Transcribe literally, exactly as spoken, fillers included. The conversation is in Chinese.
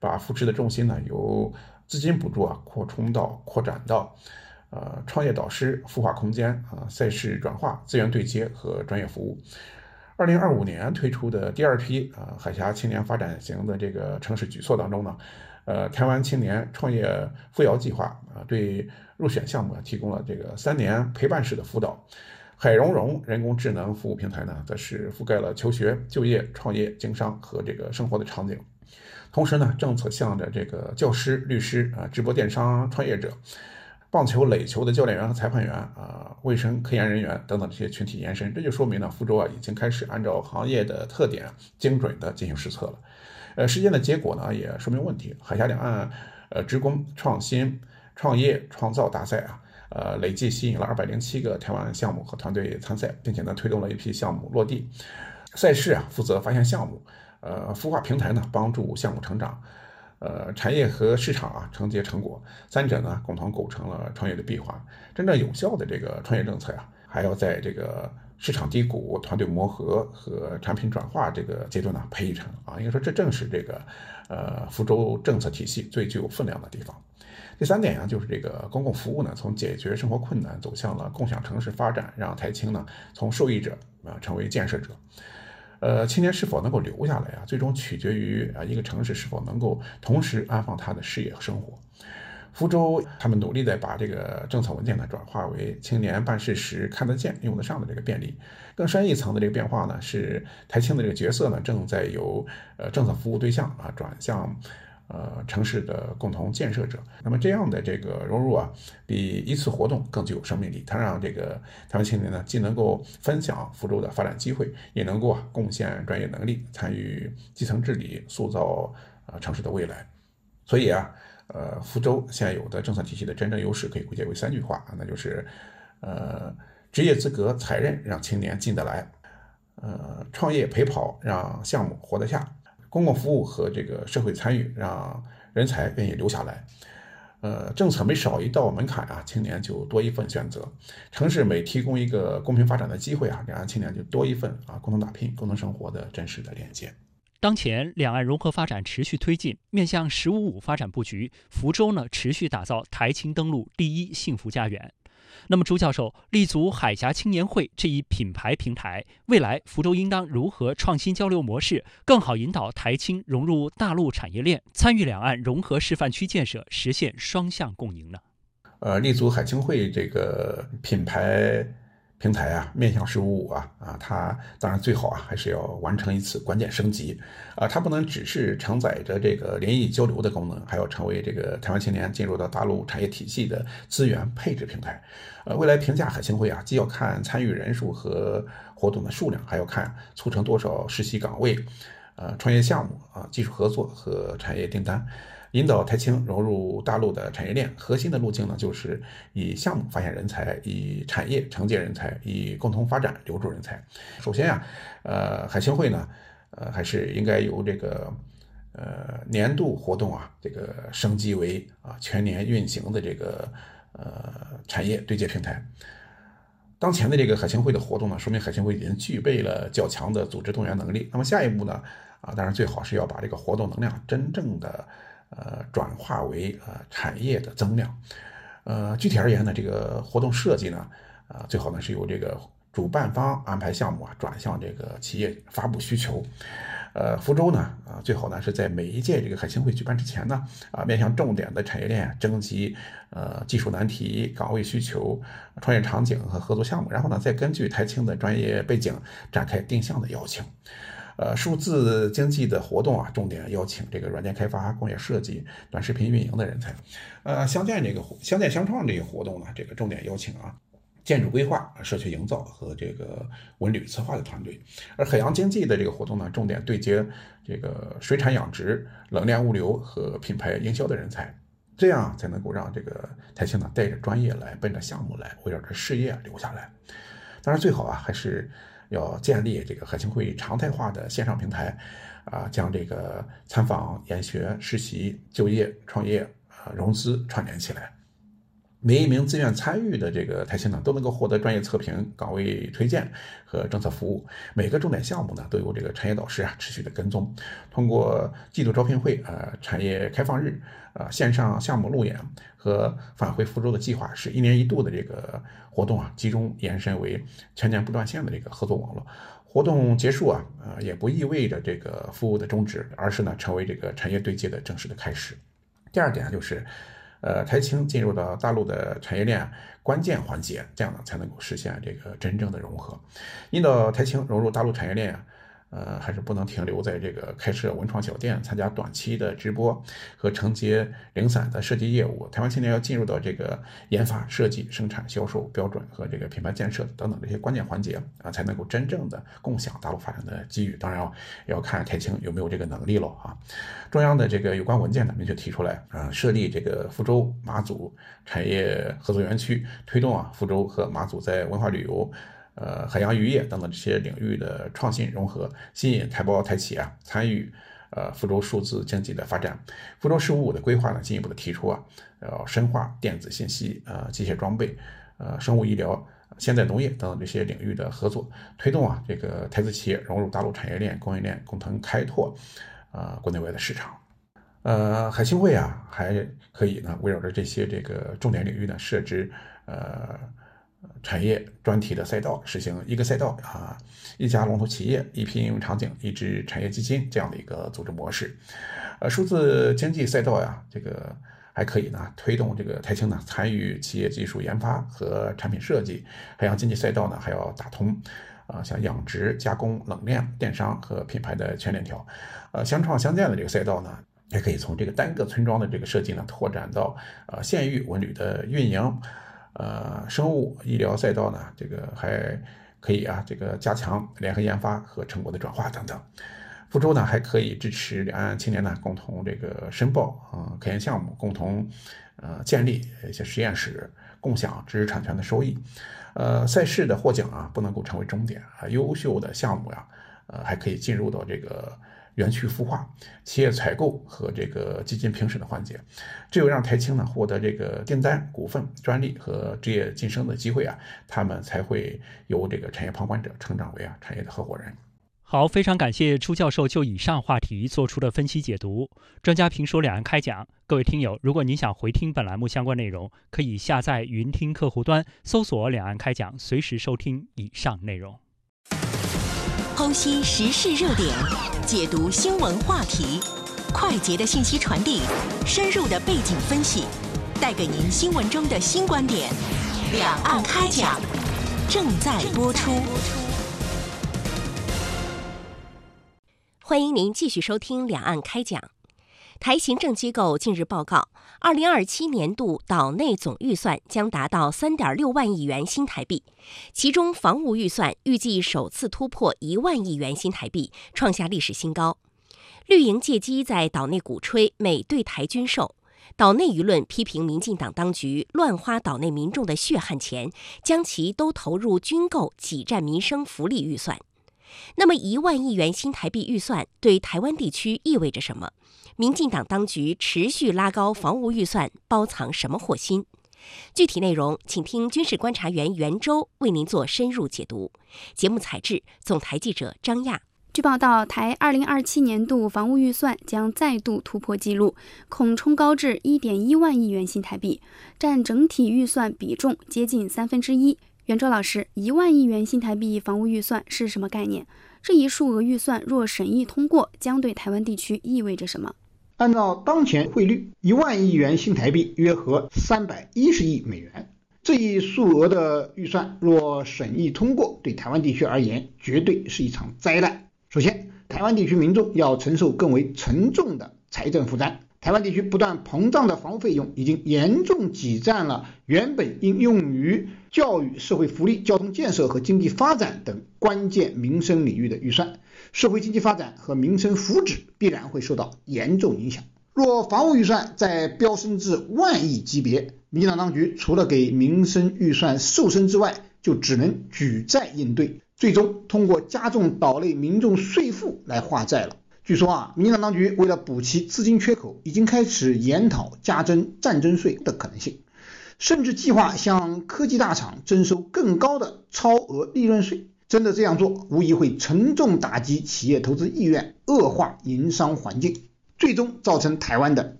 把扶持的重心呢由资金补助啊扩充到扩展到呃创业导师、孵化空间啊、赛事转化、资源对接和专业服务。二零二五年推出的第二批啊海峡青年发展型的这个城市举措当中呢，呃，台湾青年创业扶摇计划啊，对入选项目提供了这个三年陪伴式的辅导。海融融人工智能服务平台呢，则是覆盖了求学、就业、创业、经商和这个生活的场景。同时呢，政策向着这个教师、律师啊、直播电商创业者、棒球、垒球的教练员和裁判员啊、卫生科研人员等等这些群体延伸。这就说明呢，福州啊已经开始按照行业的特点，精准的进行施策了。呃，实践的结果呢，也说明问题。海峡两岸呃职工创新、创业、创造大赛啊，呃，累计吸引了二百零七个台湾项目和团队参赛，并且呢，推动了一批项目落地。赛事啊，负责发现项目，呃，孵化平台呢，帮助项目成长，呃，产业和市场啊承接成果，三者呢共同构成了创业的闭环。真正有效的这个创业政策呀、啊，还要在这个市场低谷、团队磨合和产品转化这个阶段呢培育成啊。应该说，这正是这个呃福州政策体系最具有分量的地方。第三点啊，就是这个公共服务呢，从解决生活困难走向了共享城市发展，让台青呢从受益者啊成为建设者。呃，青年是否能够留下来啊，最终取决于啊一个城市是否能够同时安放他的事业和生活。福州他们努力在把这个政策文件呢转化为青年办事时看得见、用得上的这个便利。更深一层的这个变化呢，是台青的这个角色呢正在由呃政策服务对象啊转向呃城市的共同建设者。那么这样的这个融入啊，比一次活动更具有生命力。它让这个台湾青年呢既能够分享福州的发展机会，也能够啊贡献专业能力，参与基层治理，塑造啊、呃、城市的未来。所以啊。呃，福州现有的政策体系的真正优势可以归结为三句话，那就是，呃，职业资格采认让青年进得来，呃，创业陪跑让项目活得下，公共服务和这个社会参与让人才愿意留下来。呃，政策每少一道门槛啊，青年就多一份选择；城市每提供一个公平发展的机会啊，两岸青年就多一份啊共同打拼、共同生活的真实的连接。 当前，两岸融合发展持续推进，面向“十五五”发展布局，福州呢持续打造台青登陆第一幸福家园。那么，朱教授立足海峡青年会这一品牌平台，未来福州应当如何创新交流模式，更好引导台青融入大陆产业链，参与两岸融合示范区建设，实现双向共赢呢？ 呃，立足海青会这个品牌平台啊，面向“十五五”啊啊，它当然最好啊，还是要完成一次关键升级啊，它不能只是承载着这个联谊交流的功能，还要成为这个台湾青年进入到大陆产业体系的资源配置平台。呃，未来评价海青会啊，既要看参与人数和活动的数量，还要看促成多少实习岗位、呃创业项目啊、技术合作和产业订单。引导台青融入大陆的产业链，核心的路径呢，就是以项目发现人才，以产业承接人才，以共同发展留住人才。首先呀、啊，呃，海青会呢，呃，还是应该由这个呃年度活动啊，这个升级为啊全年运行的这个呃产业对接平台。当前的这个海青会的活动呢，说明海青会已经具备了较强的组织动员能力。那么下一步呢，啊，当然最好是要把这个活动能量真正的呃，转化为呃产业的增量。呃，具体而言呢，这个活动设计呢，啊、呃，最好呢是由这个主办方安排项目啊，转向这个企业发布需求。呃，福州呢，啊，最好呢是在每一届这个海青会举办之前呢，啊，面向重点的产业链征集呃技术难题、岗位需求、创业场景和合作项目，然后呢，再根据台青的专业背景展开定向的邀请。呃，数字经济的活动啊，重点邀请这个软件开发、工业设计、短视频运营的人才。呃，相见这个相见相创这个活动呢，这个重点邀请啊，建筑规划、社区营造和这个文旅策划的团队。而海洋经济的这个活动呢，重点对接这个水产养殖、冷链物流和品牌营销的人才。这样才能够让这个台青呢带着专业来，奔着项目来，围绕着事业留下来。当然，最好啊还是要建立这个海青会常态化的线上平台，啊，将这个参访、研学、实习、就业、创业、啊融资串联起来。 每一名自愿参与的这个台青呢，都能够获得专业测评、岗位推荐和政策服务。每个重点项目呢，都有这个产业导师啊持续的跟踪。通过季度招聘会、呃产业开放日、呃线上项目路演和返回福州的计划，是一年一度的这个活动啊，集中延伸为全年不断线的这个合作网络。活动结束啊，呃也不意味着这个服务的终止，而是呢成为这个产业对接的正式的开始。第二点就是。呃，台青进入到大陆的产业链关键环节，这样呢才能够实现这个真正的融合。引导台青融入大陆产业链啊，呃，还是不能停留在这个开设文创小店、参加短期的直播和承接零散的设计业务。台湾青年要进入到这个研发、设计、生产、销售标准和这个品牌建设等等这些关键环节啊，才能够真正的共享大陆发展的机遇。当然要要看台青有没有这个能力了啊。中央的这个有关文件呢，明确提出来啊，设立这个福州马祖产业合作园区，推动啊福州和马祖在文化旅游。呃，海洋渔业等等这些领域的创新融合，吸引台胞台企啊参与呃福州数字经济的发展。福州“十五五”的规划呢，进一步的提出啊，要深化电子信息、呃机械装备、呃生物医疗、现代农业等等这些领域的合作，推动啊这个台资企业融入大陆产业链、供应链，共同开拓啊、呃、国内外的市场。呃，海青会啊还可以呢围绕着这些这个重点领域呢设置呃。产业专题的赛道，实行一个赛道啊，一家龙头企业、一批应用场景、一支产业基金这样的一个组织模式。呃，数字经济赛道呀，这个还可以呢推动这个台青呢参与企业技术研发和产品设计。海洋经济赛道呢还要打通啊，像养殖、加工、冷链、电商和品牌的全链条。呃，相创相建的这个赛道呢，也可以从这个单个村庄的这个设计呢拓展到呃县域文旅的运营。呃，生物医疗赛道呢，这个还可以啊，这个加强联合研发和成果的转化等等。福州呢，还可以支持两岸青年呢共同这个申报啊、呃、科研项目，共同呃建立一些实验室，共享知识产权的收益。呃，赛事的获奖啊，不能够成为终点啊，优秀的项目呀，呃，还可以进入到这个。园区孵化、企业采购和这个基金评审的环节，只有让台青呢获得这个订单、股份、专利和职业晋升的机会啊，他们才会由这个产业旁观者成长为啊产业的合伙人。 好，非常感谢朱教授就以上话题做出的分析解读。专家评说两岸开讲，各位听友，如果您想回听本栏目相关内容，可以下载云听客户端，搜索两岸开讲，随时收听以上内容。 剖析时事热点，解读新闻话题，快捷的信息传递，深入的背景分析，带给您新闻中的新观点。两岸开讲正在播出，欢迎您继续收听两岸开讲。台行政机构近日报告，二零二七年度岛内总预算将达到三点六万亿元新台币，其中防务预算预计首次突破一万亿元新台币，创下历史新高。绿营借机在岛内鼓吹美对台军售，岛内舆论批评民进党当局乱花岛内民众的血汗钱，将其都投入军购挤占民生福利预算。那么一万亿元新台币预算对台湾地区意味着什么？民进党当局持续拉高防务预算，包藏什么祸心？具体内容，请听军事观察员袁周为您做深入解读。节目采制，总台记者张亚。 据报道，台二零二七年度防务预算将再度突破纪录，恐冲高至一点一万亿元新台币，占整体预算比重接近三分之一。袁周老师，一万亿元新台币防务预算是什么概念？这一数额预算若审议通过，将对台湾地区意味着什么？ 按照当前汇率，一万亿元新台币约合三百一十亿美元。这一数额的预算若审议通过，对台湾地区而言，绝对是一场灾难。首先，台湾地区民众要承受更为沉重的财政负担。台湾地区不断膨胀的房屋费用已经严重挤占了原本应用于教育、社会福利、交通建设和经济发展等关键民生领域的预算，社会经济发展和民生福祉必然会受到严重影响。若防务预算再飙升至万亿级别，民进党当局除了给民生预算瘦身之外，就只能举债应对，最终通过加重岛内民众税负来化债了。据说啊，民进党当局为了补齐资金缺口，已经开始研讨加征战争税的可能性。 甚至计划向科技大厂征收更高的超额利润税。真的这样做，无疑会沉重打击企业投资意愿，恶化营商环境，最终造成台湾的